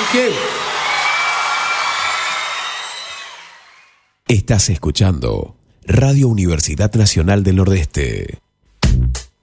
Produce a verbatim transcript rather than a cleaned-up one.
qué? Estás escuchando Radio Universidad Nacional del Nordeste.